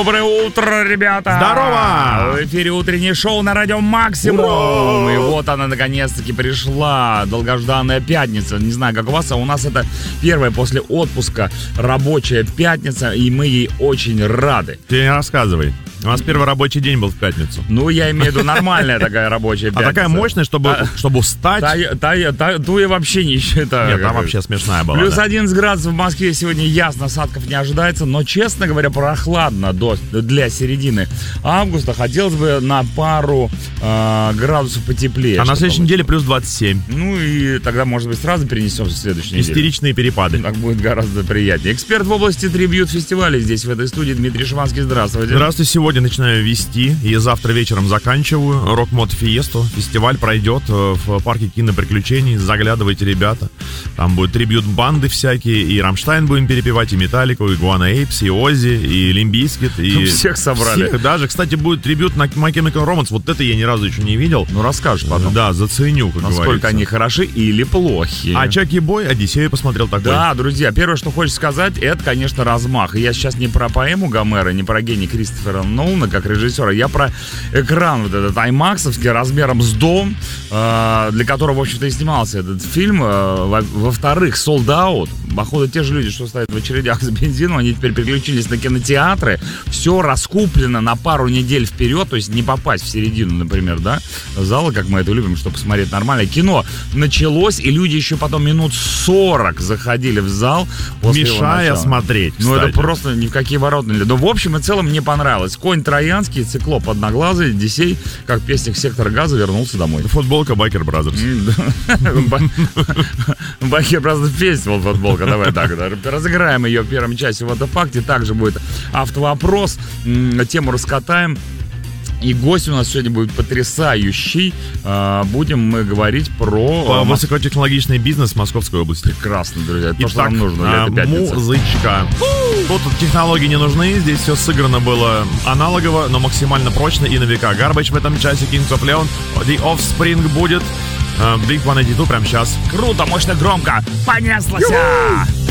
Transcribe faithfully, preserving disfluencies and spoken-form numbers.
Доброе утро, ребята! Здорово! В эфире утреннее шоу на радио Максимум. Ура! И вот она наконец-таки пришла, долгожданная пятница. Не знаю, как у вас, а у нас это первая после отпуска рабочая пятница, и мы ей очень рады. Ты не рассказывай. У нас первый рабочий день был в пятницу. Ну, я имею в виду нормальная такая рабочая пятница. А такая мощная, чтобы, а, чтобы устать. Та, та, та, ту я вообще не считаю. Нет, там вообще смешная была. Плюс да. одиннадцать градусов в Москве сегодня ясно, осадков не ожидается, но, честно говоря, прохладно до, для середины августа. Хотелось бы на пару э, градусов потеплее. А на следующей было. неделе плюс двадцать семь. Ну и тогда, может быть, сразу перенесемся в следующую неделю. Истеричные перепады. Так будет гораздо приятнее. Эксперт в области трибьют-фестиваля здесь, в этой студии, Дмитрий Шиманский. Здравствуйте. Здравствуйте. Сегодня начинаю вести и завтра вечером заканчиваю Рок-мод Фиесту. Фестиваль пройдет в парке киноприключений. Заглядывайте, ребята. Там будут трибьют-банды всякие. И Рамштайн будем перепевать, и Металлику, и Гуана Эйпс, и Оззи, и Лимп Бизкит. И всех собрали. Всех. Даже, кстати, будет трибьют на My Chemical Romance. Вот это я ни разу еще не видел. Ну, расскажешь потом. Да, заценю, как насколько говорится. они хороши или плохи. А Чаки Бой Одиссею посмотрел такой. Да, друзья, первое, что хочется сказать, это, конечно, размах. И я сейчас не про поэму Гомера, не про гений Кристофера Нолана как режиссера, я про экран вот этот аймаксовский размером с дом, э, для которого, в общем-то, и снимался этот фильм. Э, во- во-вторых, sold out. Походу, те же люди, что стоят в очередях с бензином, они теперь переключились на кинотеатры. Все раскуплено на пару недель вперед, то есть не попасть в середину, например, да, зала, как мы это любим, чтобы посмотреть нормальное кино. Началось, и люди еще потом минут сорок заходили в зал. После Мешая смотреть, Ну, кстати. это просто ни в какие ворота не лезет. Но, в общем и целом, мне понравилось. Конь троянский, циклоп одноглазый, Одиссей, как песник Сектора Газа, вернулся домой. Футболка Байкер Бразерс. Байкер Бразерс фестивал футболка. Давай так, разыграем ее в первом часе в «Автофакте». Также будет автовопрос. Тему раскатаем. И гость у нас сегодня будет потрясающий. Будем мы говорить про... Высокотехнологичный бизнес в Московской области. Прекрасно, друзья. То, что Итак, нам нужно для этой пятницы. музычка. Тут технологии не нужны. Здесь все сыграно было аналогово, но максимально прочно и на века. Garbage в этом часе, Kings of Leon, The Offspring будет. Блинк сто восемьдесят два прямо сейчас. Круто, мощно, громко. Понеслась!